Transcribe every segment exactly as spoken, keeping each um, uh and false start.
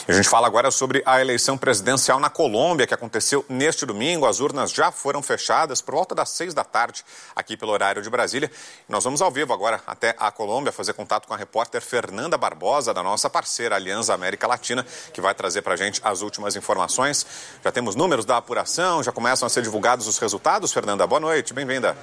A gente fala agora sobre a eleição presidencial na Colômbia, que aconteceu neste domingo. As urnas já foram fechadas por volta das seis da tarde, aqui pelo horário de Brasília. Nós vamos ao vivo agora até a Colômbia fazer contato com a repórter Fernanda Barbosa, da nossa parceira Aliança América Latina, que vai trazer para a gente as últimas informações. Já temos números da apuração, já começam a ser divulgados os resultados. Fernanda, boa noite, bem-vinda.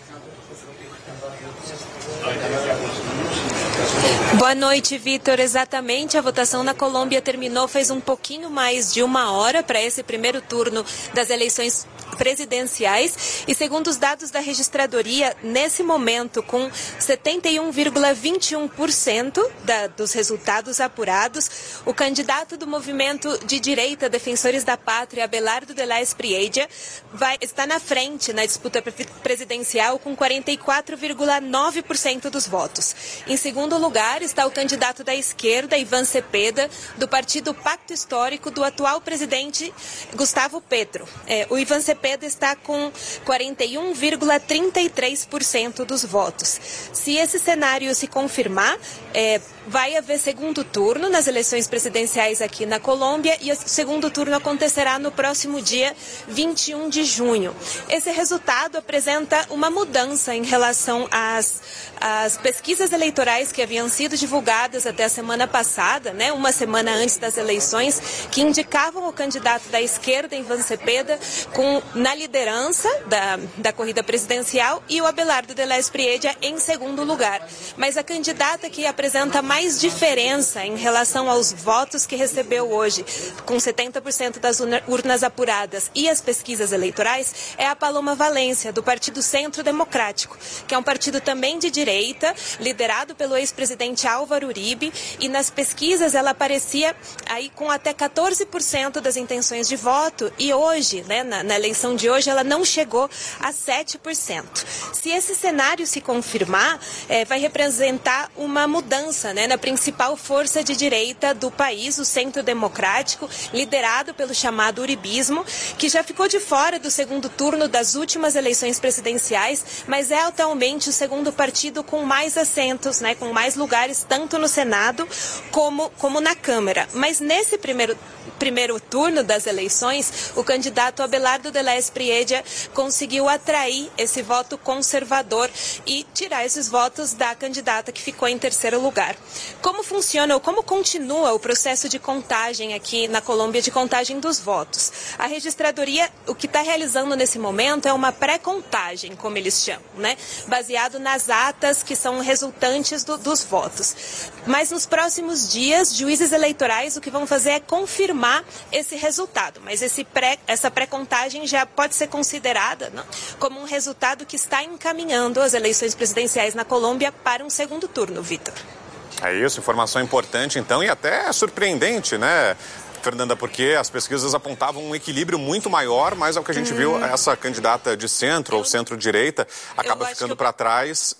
Boa noite, Vitor. Exatamente, a votação na Colômbia terminou faz um pouquinho mais de uma hora para esse primeiro turno das eleições presidenciais e, segundo os dados da registradoria, nesse momento, com setenta e um vírgula vinte e um por cento da, dos resultados apurados, o candidato do movimento de direita Defensores da Pátria, Abelardo de la Espriella, vai, está na frente na disputa presidencial com quarenta e quatro vírgula nove por cento dos votos. Em segundo lugar está o candidato da esquerda, Iván Cepeda, do partido Pacto Histórico do atual presidente Gustavo Petro. É, o Iván Cepeda está com quarenta e um vírgula trinta e três por cento dos votos. Se esse cenário se confirmar, é, vai haver segundo turno nas eleições presidenciais aqui na Colômbia e o segundo turno acontecerá no próximo dia vinte e um de junho. Esse resultado apresenta uma mudança em relação às, às pesquisas eleitorais que haviam sido divulgadas até a semana passada, né, uma semana antes das eleições, que indicavam o candidato da esquerda, Iván Cepeda, com, na liderança da, da corrida presidencial e o Abelardo de la Espriella em segundo lugar. Mas a candidata que apresenta mais diferença em relação aos votos que recebeu hoje, com setenta por cento das urnas apuradas e as pesquisas eleitorais, é a Paloma Valencia, do Partido Centro Democrático, que é um partido também de direita, liderado pelo ex-presidente Álvaro Uribe, e nas pesquisas ela aparecia aí com até quatorze por cento das intenções de voto, e hoje, né, na, na eleição de hoje, ela não chegou a sete por cento. Se esse cenário se confirmar, é, vai representar uma mudança, né, na principal força de direita do país, o Centro Democrático, liderado pelo chamado uribismo, que já ficou de fora do segundo turno das últimas eleições presidenciais, mas é atualmente o segundo partido com mais assentos, né, com mais lugares, tanto no Senado como, como na Câmara. Mas nesse primeiro, primeiro turno das eleições, o candidato Abelardo de la Espriella conseguiu atrair esse voto conservador e tirar esses votos da candidata que ficou em terceiro lugar. Como funciona ou como continua o processo de contagem aqui na Colômbia, de contagem dos votos? A registradoria, o que está realizando nesse momento é uma pré-contagem, como eles chamam, né? Baseado nas atas que são resultantes do, dos votos. Mas nos próximos dias, juízes eleitorais o que vão fazer é confirmar esse resultado. Mas esse pré, essa pré-contagem já pode ser considerada, não, como um resultado que está encaminhando as eleições presidenciais na Colômbia para um segundo turno, Vitor. É isso, informação importante então e até surpreendente, né, Fernanda, porque as pesquisas apontavam um equilíbrio muito maior, mas ao que a gente hum. viu, essa candidata de centro eu, ou centro-direita acaba ficando eu... para trás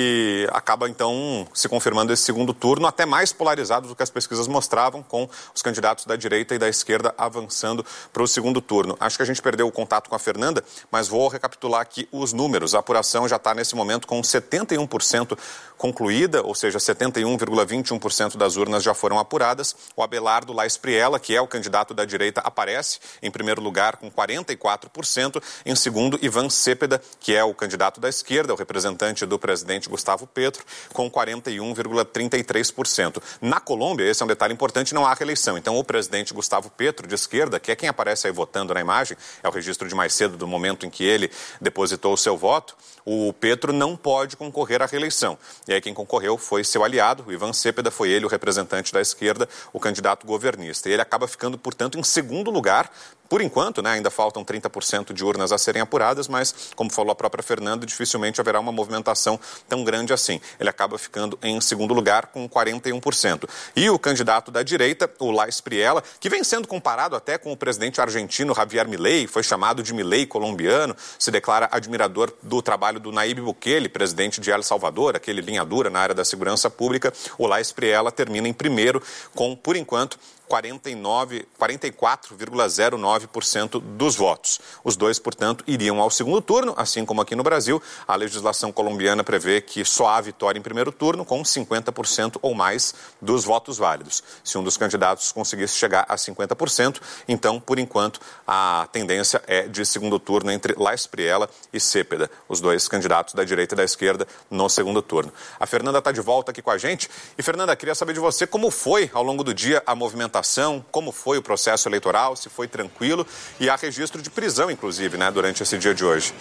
e acaba então se confirmando esse segundo turno, até mais polarizado do que as pesquisas mostravam, com os candidatos da direita e da esquerda avançando para o segundo turno. Acho que a gente perdeu o contato com a Fernanda, mas vou recapitular aqui os números. A apuração já está nesse momento com setenta e um por cento concluída, ou seja, setenta e um vírgula vinte e um por cento das urnas já foram apuradas. O Abelardo la Espriella, que é o candidato da direita, aparece em primeiro lugar com quarenta e quatro por cento. Em segundo, Iván Cepeda, que é o candidato da esquerda, o representante do presidente Gustavo Petro, com quarenta e um vírgula trinta e três por cento. Na Colômbia, esse é um detalhe importante, não há reeleição. Então, o presidente Gustavo Petro, de esquerda, que é quem aparece aí votando na imagem, é o registro de mais cedo do momento em que ele depositou o seu voto, o Petro não pode concorrer à reeleição. E aí quem concorreu foi seu aliado, o Iván Cepeda, foi ele o representante da esquerda, o candidato governista. E ele acaba ficando, portanto, em segundo lugar, por enquanto, né, ainda faltam trinta por cento de urnas a serem apuradas, mas, como falou a própria Fernanda, dificilmente haverá uma movimentação tão grande assim. Ele acaba ficando em segundo lugar com quarenta e um por cento. E o candidato da direita, o La Espriella, que vem sendo comparado até com o presidente argentino Javier Milei, foi chamado de Milei colombiano, se declara admirador do trabalho do Nayib Bukele, presidente de El Salvador, aquele linha dura na área da segurança pública. O La Espriella termina em primeiro com, por enquanto, quarenta e nove nove, quarenta e quatro vírgula zero nove por cento dos votos. Os dois, portanto, iriam ao segundo turno, assim como aqui no Brasil. A legislação colombiana prevê que só há vitória em primeiro turno com cinquenta por cento ou mais dos votos válidos. Se um dos candidatos conseguisse chegar a cinquenta por cento, então, por enquanto, a tendência é de segundo turno entre La Espriella e Cepeda, os dois candidatos da direita e da esquerda no segundo turno. A Fernanda está de volta aqui com a gente. E, Fernanda, queria saber de você como foi, ao longo do dia, a movimentação, como foi o processo eleitoral, se foi tranquilo, e há registro de prisão, inclusive, né, durante esse dia de hoje.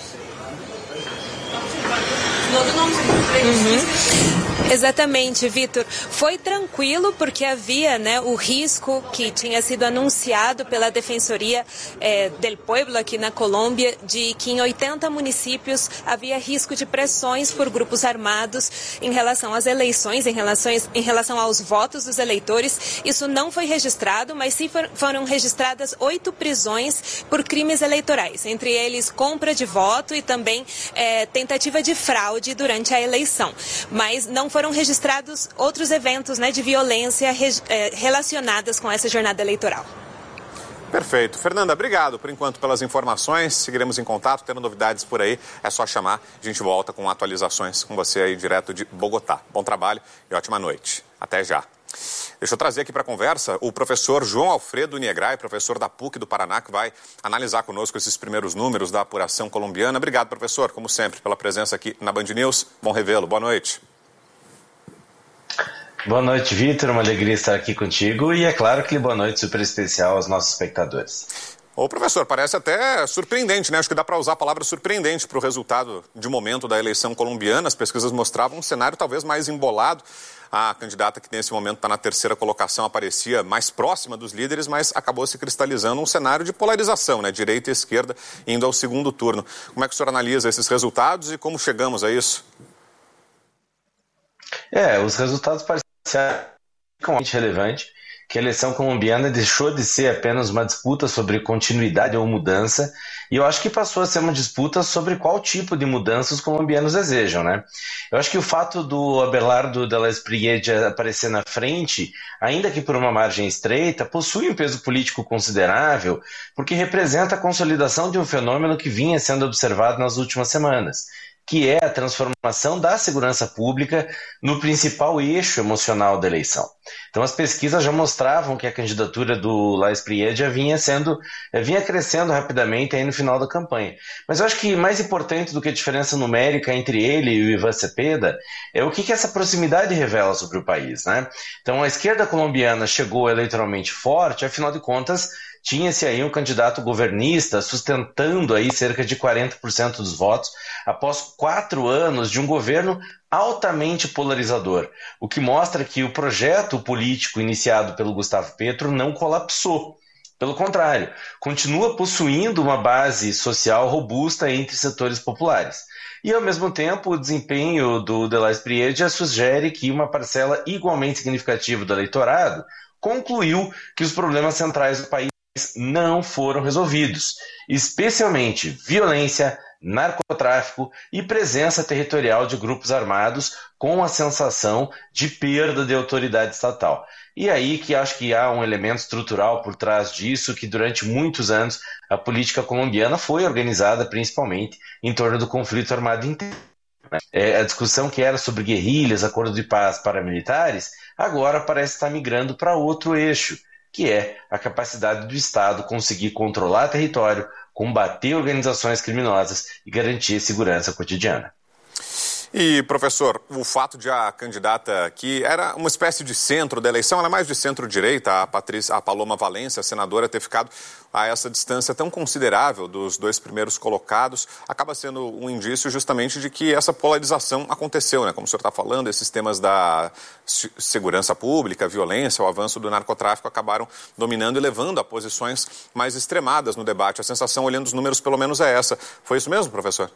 Uhum. Exatamente, Vitor. Foi tranquilo porque havia, né, o risco que tinha sido anunciado pela Defensoria eh, del Pueblo aqui na Colômbia de que em oitenta municípios havia risco de pressões por grupos armados em relação às eleições, em relação, em relação aos votos dos eleitores. Isso não foi registrado, mas sim for, foram registradas oito prisões por crimes eleitorais, entre eles compra de voto e também eh, tentativa de fraude durante a eleição. Mas não foram registrados outros eventos, né, de violência eh, relacionadas com essa jornada eleitoral. Perfeito. Fernanda, obrigado por enquanto pelas informações. Seguiremos em contato, tendo novidades por aí, é só chamar. A gente volta com atualizações com você aí direto de Bogotá. Bom trabalho e ótima noite. Até já. Deixa eu trazer aqui para a conversa o professor João Alfredo Niegrai, professor da P U C do Paraná, que vai analisar conosco esses primeiros números da apuração colombiana. Obrigado, professor, como sempre, pela presença aqui na Band News. Bom revê-lo. Boa noite. Boa noite, Vitor. Uma alegria estar aqui contigo e, é claro, que boa noite super especial aos nossos espectadores. Ô, professor, parece até surpreendente, né? Acho que dá para usar a palavra surpreendente para o resultado de momento da eleição colombiana. As pesquisas mostravam um cenário talvez mais embolado. A candidata que nesse momento está na terceira colocação aparecia mais próxima dos líderes, mas acabou se cristalizando um cenário de polarização, né? Direita e esquerda indo ao segundo turno. Como é que o senhor analisa esses resultados e como chegamos a isso? É, os resultados parecem extremamente relevantes, que a eleição colombiana deixou de ser apenas uma disputa sobre continuidade ou mudança, e eu acho que passou a ser uma disputa sobre qual tipo de mudança os colombianos desejam, né? Eu acho que o fato do Abelardo de la Espriella aparecer na frente, ainda que por uma margem estreita, possui um peso político considerável, porque representa a consolidação de um fenômeno que vinha sendo observado nas últimas semanas, que é a transformação da segurança pública no principal eixo emocional da eleição. Então as pesquisas já mostravam que a candidatura do La Espriella vinha sendo, vinha crescendo rapidamente aí no final da campanha. Mas eu acho que mais importante do que a diferença numérica entre ele e o Ivan Cepeda é o que, que essa proximidade revela sobre o país, né? Então a esquerda colombiana chegou eleitoralmente forte, afinal de contas, tinha-se aí um candidato governista sustentando aí cerca de quarenta por cento dos votos após quatro anos de um governo altamente polarizador, o que mostra que o projeto político iniciado pelo Gustavo Petro não colapsou. Pelo contrário, continua possuindo uma base social robusta entre setores populares. E, ao mesmo tempo, o desempenho do de la Espriella sugere que uma parcela igualmente significativa do eleitorado concluiu que os problemas centrais do país não foram resolvidos, especialmente violência, narcotráfico e presença territorial de grupos armados com a sensação de perda de autoridade estatal. E aí que acho que há um elemento estrutural por trás disso, que durante muitos anos a política colombiana foi organizada principalmente em torno do conflito armado interno. É, a discussão que era sobre guerrilhas, acordo de paz paramilitares, agora parece estar migrando para outro eixo, que é a capacidade do Estado conseguir controlar território, combater organizações criminosas e garantir segurança cotidiana. E, professor, o fato de a candidata que era uma espécie de centro da eleição, ela é mais de centro-direita, a, Patrícia, a Paloma Valência, a senadora, ter ficado a essa distância tão considerável dos dois primeiros colocados, acaba sendo um indício justamente de que essa polarização aconteceu, né? Como o senhor está falando, esses temas da segurança pública, violência, o avanço do narcotráfico acabaram dominando e levando a posições mais extremadas no debate. A sensação, olhando os números, pelo menos é essa. Foi isso mesmo, professor?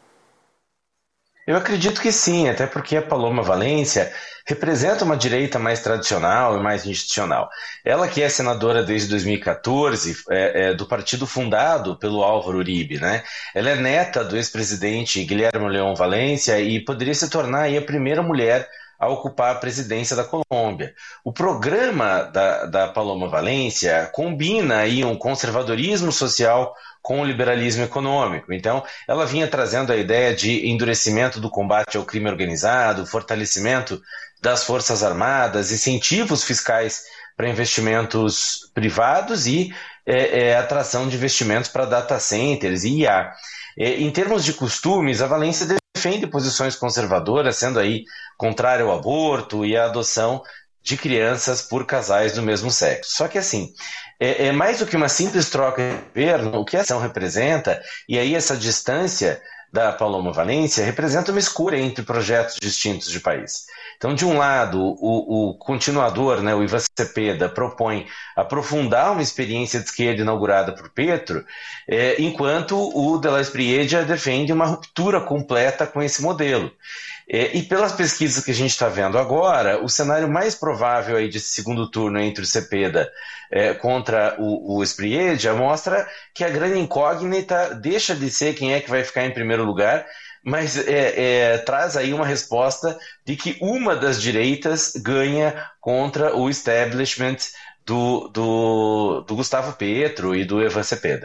Eu acredito que sim, até porque a Paloma Valência representa uma direita mais tradicional e mais institucional. Ela que é senadora desde dois mil e quatorze, é, é, do partido fundado pelo Álvaro Uribe, né? Ela é neta do ex-presidente Guilherme León Valência e poderia se tornar aí a primeira mulher a ocupar a presidência da Colômbia. O programa da, da Paloma Valencia combina aí um conservadorismo social com o liberalismo econômico. Então, ela vinha trazendo a ideia de endurecimento do combate ao crime organizado, fortalecimento das Forças Armadas, incentivos fiscais para investimentos privados e é, é, atração de investimentos para data centers e I A. É, em termos de costumes, a Valência defende posições conservadoras, sendo aí contrária ao aborto e à adoção de crianças por casais do mesmo sexo. Só que assim, é, é mais do que uma simples troca de governo, o que a ação representa, e aí essa distância da Paloma Valencia representa uma escolha entre projetos distintos de país. Então, de um lado, o, o continuador, né, o Ivan Cepeda, propõe aprofundar uma experiência de esquerda inaugurada por Petro, é, enquanto o de la Espriella defende uma ruptura completa com esse modelo. É, e pelas pesquisas que a gente está vendo agora, o cenário mais provável aí de segundo turno entre o Cepeda é, contra o, o Espriella mostra que a grande incógnita deixa de ser quem é que vai ficar em primeiro lugar, mas é, é, traz aí uma resposta de que uma das direitas ganha contra o establishment do, do, do Gustavo Petro e do Ivan Cepeda.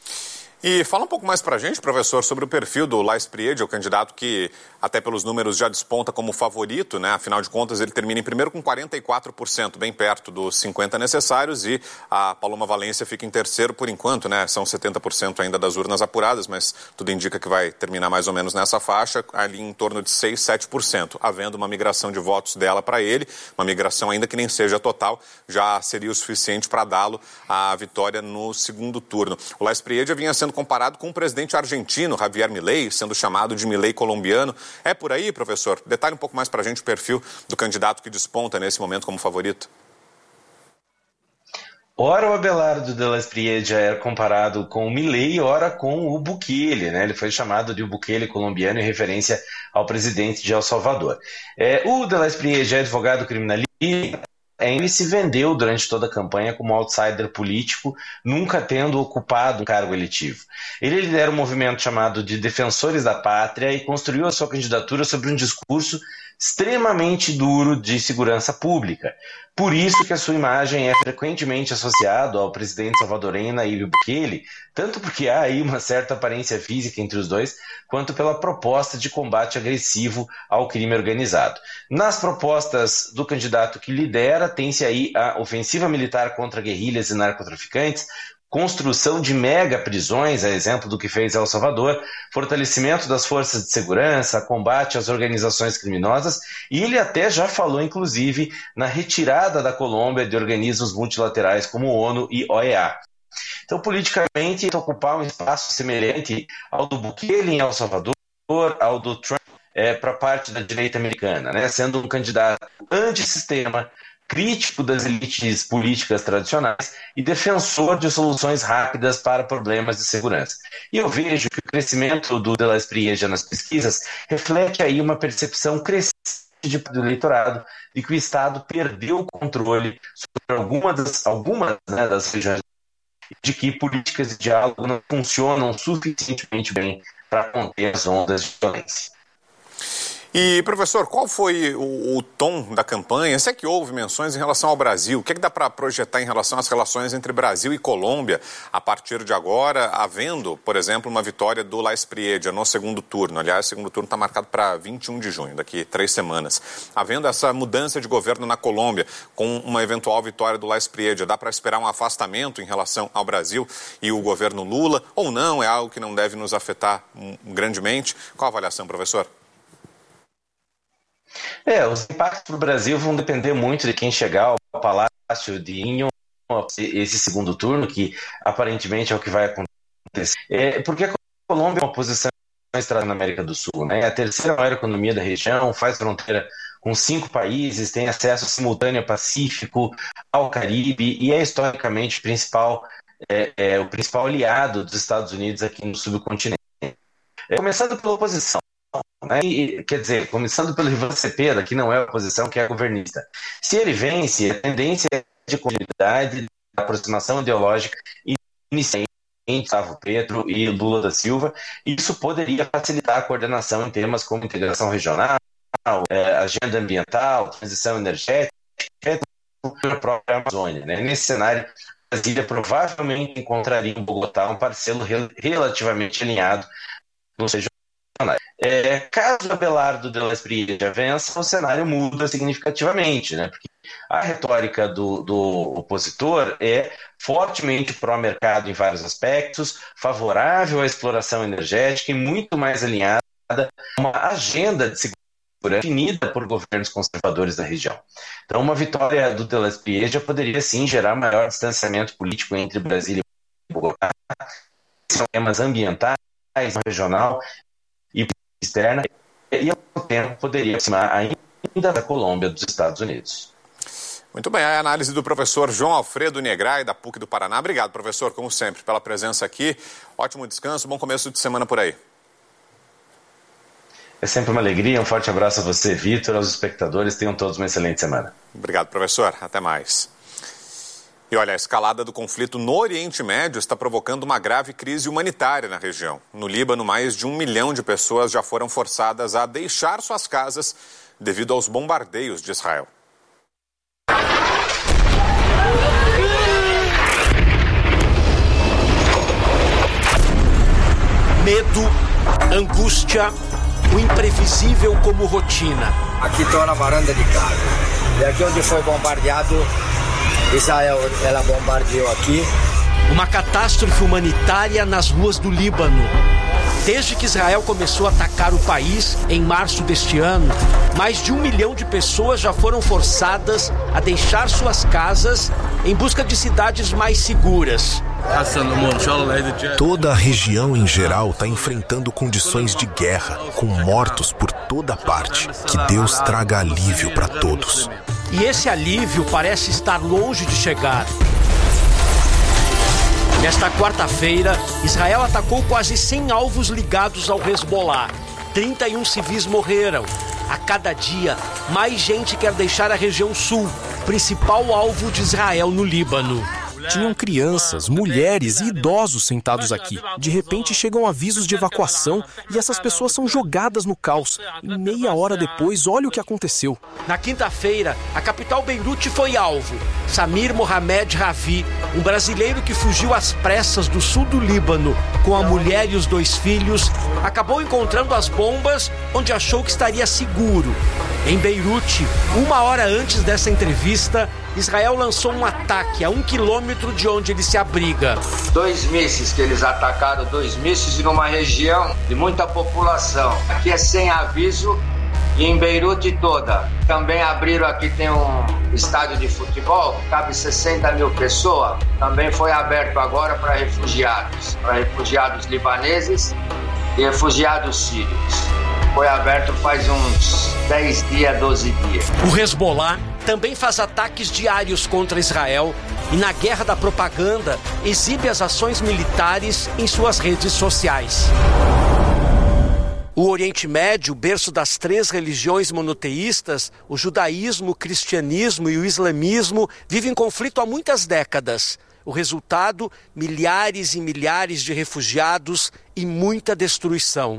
E fala um pouco mais para a gente, professor, sobre o perfil do La Espriella, o candidato que, até pelos números, já desponta como favorito, né? Afinal de contas, ele termina em primeiro com quarenta e quatro por cento, bem perto dos cinquenta por cento necessários, e a Paloma Valencia fica em terceiro por enquanto, né? São setenta por cento ainda das urnas apuradas, mas tudo indica que vai terminar mais ou menos nessa faixa, ali em torno de seis, sete por cento, havendo uma migração de votos dela para ele, uma migração ainda que nem seja total, já seria o suficiente para dá-lo a vitória no segundo turno. O La Espriella vinha sendo comparado com o presidente argentino, Javier Milei, sendo chamado de Milei colombiano. É por aí, professor? Detalhe um pouco mais para a gente o perfil do candidato que desponta nesse momento como favorito. Ora o Abelardo de la Espriella é comparado com o Milei, ora com o Bukele, né? Ele foi chamado de o Bukele colombiano em referência ao presidente de El Salvador. É, o de la Espriella é advogado criminalista. Ele se vendeu durante toda a campanha como outsider político, nunca tendo ocupado um cargo eletivo. Ele lidera um movimento chamado de Defensores da Pátria e construiu a sua candidatura sobre um discurso extremamente duro de segurança pública. Por isso que a sua imagem é frequentemente associada ao presidente salvadorenho Nayib Bukele, tanto porque há aí uma certa aparência física entre os dois, quanto pela proposta de combate agressivo ao crime organizado. Nas propostas do candidato que lidera, tem-se aí a ofensiva militar contra guerrilhas e narcotraficantes, construção de mega prisões, a exemplo do que fez El Salvador, fortalecimento das forças de segurança, combate às organizações criminosas, e ele até já falou, inclusive, na retirada da Colômbia de organismos multilaterais como ONU e O E A. Então, politicamente, ocupar um espaço semelhante ao do Bukele em El Salvador, ao do Trump é, para parte da direita americana, né? Sendo um candidato antissistema, crítico das elites políticas tradicionais e defensor de soluções rápidas para problemas de segurança. E eu vejo que o crescimento do de la Espriella nas pesquisas reflete aí uma percepção crescente do eleitorado de que o Estado perdeu o controle sobre alguma das, algumas, né, das regiões, de que políticas de diálogo não funcionam suficientemente bem para conter as ondas de violência. E, professor, qual foi o, o tom da campanha? Se é que houve menções em relação ao Brasil, o que é que dá para projetar em relação às relações entre Brasil e Colômbia a partir de agora, havendo, por exemplo, uma vitória do La Espriella no segundo turno? Aliás, o segundo turno está marcado para vinte e um de junho, daqui três semanas. Havendo essa mudança de governo na Colômbia, com uma eventual vitória do La Espriella, dá para esperar um afastamento em relação ao Brasil e o governo Lula? Ou não? É algo que não deve nos afetar grandemente? Qual a avaliação, professor? É, os impactos para o Brasil vão depender muito de quem chegar ao Palácio de Inho esse segundo turno, que aparentemente é o que vai acontecer. É, porque a Colômbia é uma posição estratégica na América do Sul, né? É a terceira maior economia da região, faz fronteira com cinco países, tem acesso simultâneo ao Pacífico, ao Caribe e é historicamente o principal, é, é, o principal aliado dos Estados Unidos aqui no subcontinente. É, começando pela oposição. Né? E, quer dizer, começando pelo Ivan Cepeda, que não é a oposição, que é a governista. Se ele vence, a tendência é de continuidade, de aproximação ideológica iniciante entre Gustavo Petro e Lula da Silva, e isso poderia facilitar a coordenação em temas como integração regional, é, agenda ambiental, transição energética, a própria Amazônia. Né? Nesse cenário, Brasília provavelmente encontraria em Bogotá um parceiro rel- relativamente alinhado nos regionais. É, caso Abelardo de la Espriella vença, o cenário muda significativamente, né? Porque a retórica do, do opositor é fortemente pró-mercado em vários aspectos, favorável à exploração energética e muito mais alinhada a uma agenda de segurança definida por governos conservadores da região. Então, uma vitória do de la Espriella poderia sim gerar maior distanciamento político entre Brasília e Bogotá, temas ambientais, regional e externa, e ao tempo poderia aproximar ainda da Colômbia dos Estados Unidos. Muito bem, a análise do professor João Alfredo Negrai, da PUC do Paraná. Obrigado, professor, como sempre, pela presença aqui. Ótimo descanso, bom começo de semana por aí. É sempre uma alegria, um forte abraço a você, Vitor, aos espectadores, tenham todos uma excelente semana. Obrigado, professor, até mais. E olha, a escalada do conflito no Oriente Médio está provocando uma grave crise humanitária na região. No Líbano, mais de um milhão de pessoas já foram forçadas a deixar suas casas devido aos bombardeios de Israel. Medo, angústia, o imprevisível como rotina. Aqui estou na varanda de casa. E aqui onde foi bombardeado, Israel, ela bombardeou aqui. Uma catástrofe humanitária nas ruas do Líbano. Desde que Israel começou a atacar o país, em março deste ano, mais de um milhão de pessoas já foram forçadas a deixar suas casas em busca de cidades mais seguras. Toda a região em geral está enfrentando condições de guerra, com mortos por toda parte. Que Deus traga alívio para todos. E esse alívio parece estar longe de chegar. Nesta quarta-feira, Israel atacou quase cem alvos ligados ao Hezbollah. trinta e um civis morreram. A cada dia, mais gente quer deixar a região sul, principal alvo de Israel no Líbano. Tinham crianças, mulheres e idosos sentados aqui. De repente chegam avisos de evacuação e essas pessoas são jogadas no caos. E meia hora depois, olha o que aconteceu. Na quinta-feira, a capital Beirute foi alvo. Samir Mohamed Ravi, um brasileiro que fugiu às pressas do sul do Líbano com a mulher e os dois filhos, acabou encontrando as bombas onde achou que estaria seguro. Em Beirute, uma hora antes dessa entrevista, Israel lançou um ataque a um quilômetro de onde ele se abriga. Dois mísseis que eles atacaram, dois mísseis numa região de muita população. Aqui é sem aviso e em Beirute toda. Também abriram, aqui tem um estádio de futebol, cabe sessenta mil pessoas. Também foi aberto agora para refugiados, para refugiados libaneses e refugiados sírios. Foi aberto faz uns dez dias, doze dias. O Hezbollah também faz ataques diários contra Israel e, na guerra da propaganda, exibe as ações militares em suas redes sociais. O Oriente Médio, berço das três religiões monoteístas, o judaísmo, o cristianismo e o islamismo, vive em conflito há muitas décadas. O resultado, milhares e milhares de refugiados e muita destruição.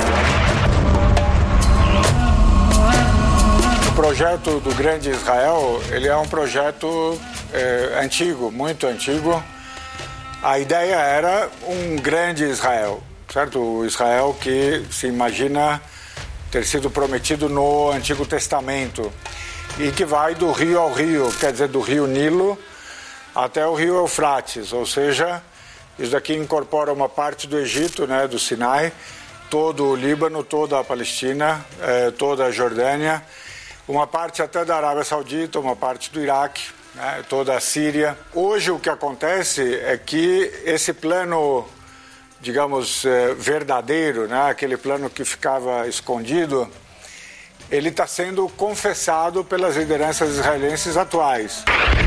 O projeto do Grande Israel, ele é um projeto é, antigo, muito antigo. A ideia era um grande Israel, certo? O Israel que se imagina ter sido prometido no Antigo Testamento e que vai do rio ao rio, quer dizer, do rio Nilo até o rio Eufrates, ou seja, isso daqui incorpora uma parte do Egito, né, do Sinai, todo o Líbano, toda a Palestina, é, toda a Jordânia, uma parte até da Arábia Saudita, uma parte do Iraque, né, toda a Síria. Hoje o que acontece é que esse plano, digamos, verdadeiro, né, aquele plano que ficava escondido, ele está sendo confessado pelas lideranças israelenses atuais.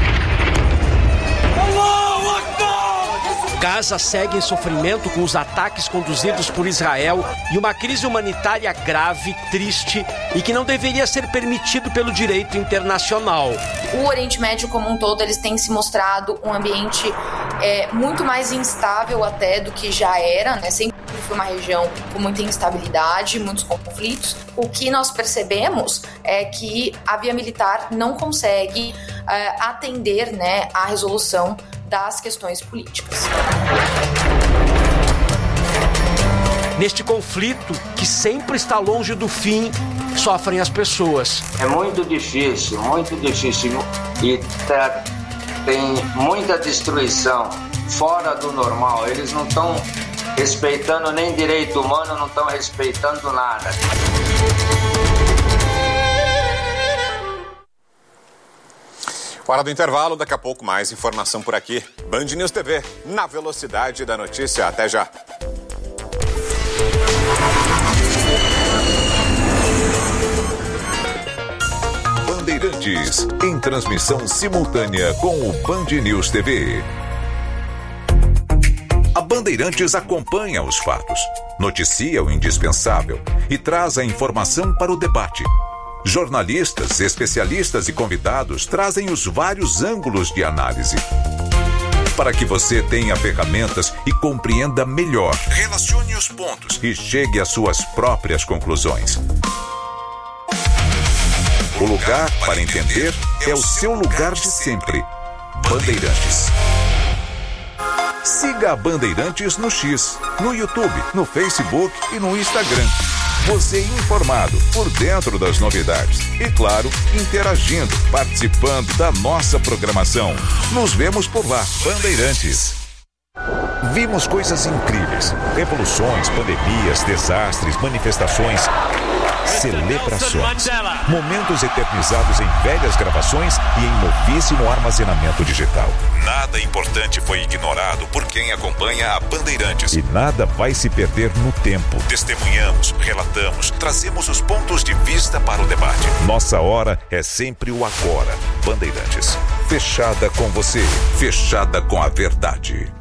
Gaza segue em sofrimento com os ataques conduzidos por Israel e uma crise humanitária grave, triste e que não deveria ser permitido pelo direito internacional. O Oriente Médio como um todo, eles têm se mostrado um ambiente é, muito mais instável até do que já era, né? Sempre foi uma região com muita instabilidade, muitos conflitos. O que nós percebemos é que a via militar não consegue uh, atender, né, à resolução das questões políticas. Neste conflito, que sempre está longe do fim, sofrem as pessoas. É muito difícil, muito difícil. E tá, tem muita destruição fora do normal. Eles não estão respeitando nem direito humano, não estão respeitando nada. Hora do intervalo, daqui a pouco mais informação por aqui. Band News T V, na velocidade da notícia. Até já. Bandeirantes, em transmissão simultânea com o Band News T V. A Bandeirantes acompanha os fatos, noticia o indispensável e traz a informação para o debate. Jornalistas, especialistas e convidados trazem os vários ângulos de análise, para que você tenha ferramentas e compreenda melhor. Relacione os pontos e chegue às suas próprias conclusões. O lugar para entender é o seu lugar de sempre. Bandeirantes. Siga a Bandeirantes no X, no YouTube, no Facebook e no Instagram. Você informado, por dentro das novidades. E, claro, interagindo, participando da nossa programação. Nos vemos por lá. Bandeirantes. Vimos coisas incríveis. Revoluções, pandemias, desastres, manifestações, celebrações. Momentos eternizados em velhas gravações e em novíssimo armazenamento digital. Nada importante foi ignorado por quem acompanha a Bandeirantes. E nada vai se perder no tempo. Testemunhamos, relatamos, trazemos os pontos de vista para o debate. Nossa hora é sempre o agora. Bandeirantes. Fechada com você, fechada com a verdade.